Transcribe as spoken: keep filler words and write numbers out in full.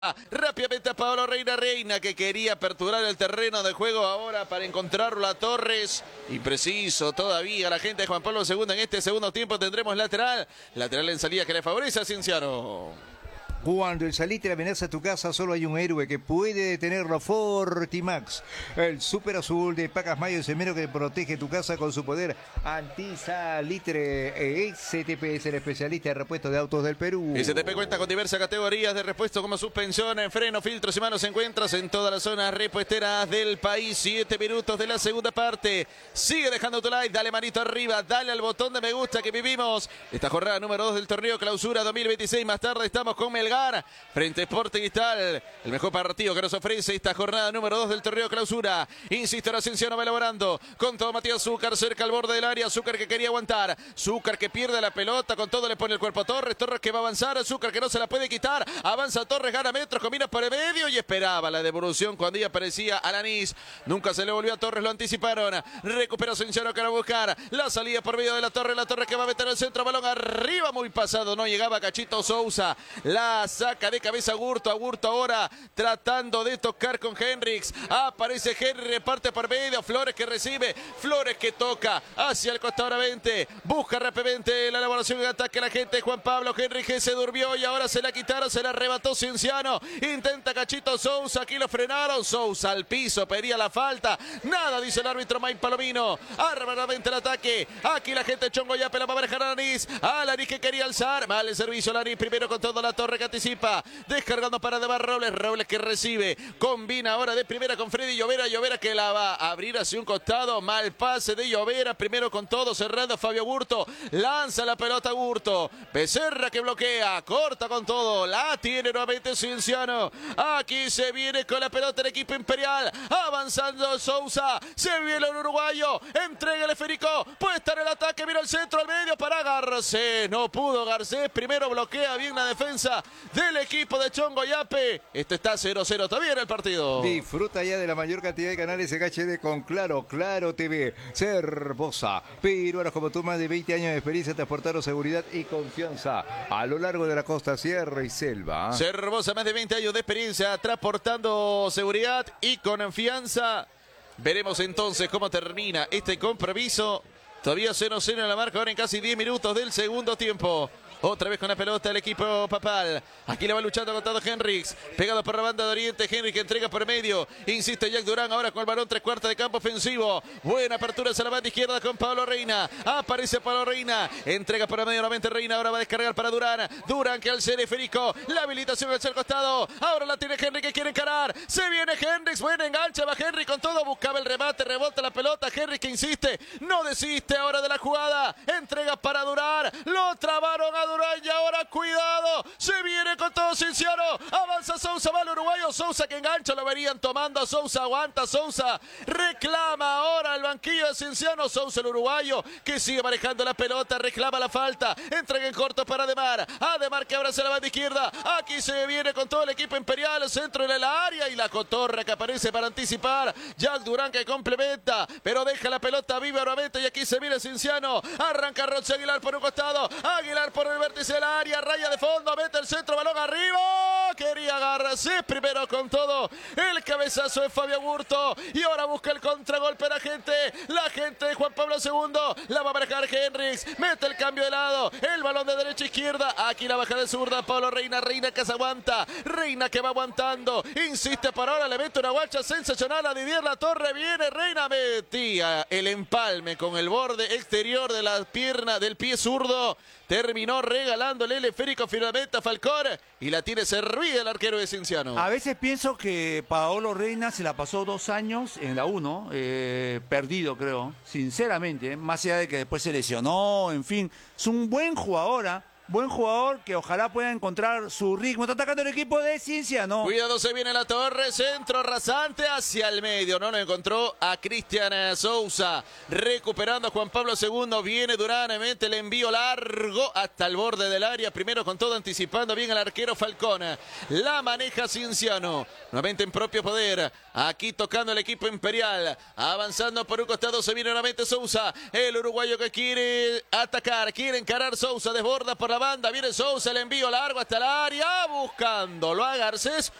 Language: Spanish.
Rápidamente a Paolo Reina Reina, que quería aperturar el terreno de juego ahora para encontrarlo a Torres. Impreciso todavía la gente de Juan Pablo segundo. En este segundo tiempo tendremos lateral. Lateral en salida que le favorece a Cienciano. Cuando el salitre amenaza tu casa, solo hay un héroe que puede detenerlo. Fortimax, el super azul de Pacas Mayo, el semero que protege tu casa con su poder antisalitre. S T P es el especialista de repuesto de autos del Perú. S T P cuenta con diversas categorías de repuesto como suspensión, freno, filtros y manos. Encuentras en todas las zonas repuesteras del país. Siete minutos de la segunda parte. Sigue dejando tu like, dale manito arriba, dale al botón de me gusta que vivimos esta jornada número dos del torneo Clausura dos mil veintiséis. Más tarde estamos con Melgar frente a Sporting Cristal, el mejor partido que nos ofrece esta jornada número dos del torneo Clausura. Insisto, la Cienciano va elaborando con todo Matías Zúcar cerca al borde del área. Zúcar que quería aguantar, Zúcar que pierde la pelota, con todo le pone el cuerpo a Torres. Torres que va a avanzar, Zúcar que no se la puede quitar, avanza Torres, gana metros, combina por el medio y esperaba la devolución cuando ya aparecía Alanís. Nunca se le volvió a Torres, lo anticiparon. Recupera Cienciano que va a buscar la salida por medio de la Torre, la Torre que va a meter el centro, balón arriba, muy pasado, no llegaba Cachito Sousa. La saca de cabeza Agurto, Agurto ahora tratando de tocar con Henrix. Aparece Henry, reparte por medio, Flores que recibe, Flores que toca hacia el costado veinte, busca rápidamente la elaboración de ataque a la gente de Juan Pablo. Henry que se durmió y ahora se la quitaron, se la arrebató Cienciano, intenta Cachito Sousa, aquí lo frenaron, Sousa al piso, pedía la falta, nada dice el árbitro Mike Palomino. Arrebatamente el ataque, aquí la gente de Chongo ya la va a manejar a Lanís, a Lanís que quería alzar, mal el servicio Lanís, primero con toda la Torre que anticipa, descargando para Demar Robles, Robles que recibe, combina ahora de primera con Freddy Llovera, Llovera que la va a abrir hacia un costado, mal pase de Llovera, primero con todo, cerrando Fabio Agurto, lanza la pelota Agurto, Becerra que bloquea, corta con todo, la tiene nuevamente Cienciano, aquí se viene con la pelota el equipo imperial, avanzando Sousa, se viene el uruguayo, entrega el esférico, puede estar el ataque, mira el centro al medio para Garcés, no pudo Garcés, primero bloquea bien la defensa del equipo de Chongo Yape. Esto está cero cero todavía en el partido. Disfruta ya de la mayor cantidad de canales en H D con Claro, Claro T V. Cervosa, peruanos como tú, más de veinte años de experiencia, transportaron seguridad y confianza a lo largo de la costa, sierra y selva. Cervosa, más de veinte años de experiencia, transportando seguridad y confianza. Veremos entonces cómo termina este compromiso. Todavía cero cero en la marca, ahora en casi diez minutos del segundo tiempo. Otra vez con la pelota el equipo papal. Aquí le va luchando con todo Henrix. Pegado por la banda de Oriente. Henrix que entrega por medio. Insiste Jack Durán ahora con el balón tres cuartos de campo ofensivo. Buena apertura hacia la banda izquierda con Pablo Reina. Aparece Pablo Reina. Entrega por medio nuevamente Reina. Ahora va a descargar para Durán. Durán que al ser Férico. La habilitación hacia el costado. Ahora la tiene Henrix que quiere encarar. Se viene Henrix. Buen enganche. Va Henrix con todo. Buscaba el remate. Rebota la pelota. Henrix que insiste. No desiste ahora de la jugada. Entrega para Durán. Lo trabaron a Durán y ahora cuidado, se viene con todo Cienciano, avanza Sousa, va el uruguayo, Sousa que engancha, lo verían tomando, Sousa aguanta, Sousa reclama ahora el banquillo de Cienciano, Sousa el uruguayo que sigue manejando la pelota, reclama la falta, entrega en corto para Ademar, Ademar que abraza la banda izquierda, aquí se viene con todo el equipo imperial, centro de la área y la cotorra que aparece para anticipar, Jack Durán que complementa, pero deja la pelota viva nuevamente y aquí se viene Cienciano, arranca Roche Aguilar por un costado, Aguilar por el vértice del área, raya de fondo, mete el centro, balón arriba, quería Garcés primero con todo, el cabezazo de Fabio Agurto y ahora busca el contragolpe la gente, la gente de Juan Pablo segundo, la va a manejar Henrix, mete el cambio de lado, el balón de derecha a izquierda, aquí la baja de zurda, Pablo Reina, Reina que se aguanta, Reina que va aguantando, insiste para ahora, le mete una guacha sensacional a Didier La Torre, viene Reina, metía el empalme con el borde exterior de la pierna del pie zurdo, terminó regalándole el esférico finalmente a Falcón y la tiene servida el arquero de Cienciano. A veces pienso que Paolo Reina se la pasó dos años en la uno, eh, perdido creo, sinceramente, más allá de que después se lesionó, en fin, es un buen jugador, ¿eh? Buen jugador que ojalá pueda encontrar su ritmo. Está atacando el equipo de Cienciano. Cuidado, se viene La Torre, centro rasante hacia el medio. No lo encontró a Cristian Sousa. Recuperando a Juan Pablo segundo. Viene Durán, mete el envío largo hasta el borde del área. Primero con todo anticipando bien al arquero Falcón. La maneja Cienciano. nuevamente en propio poder. Aquí tocando el equipo imperial. Avanzando por un costado se viene nuevamente Sousa. El uruguayo que quiere atacar, quiere encarar Sousa. Desborda por la banda. Viene Sousa, el envío largo hasta el área. Buscándolo a Garcés.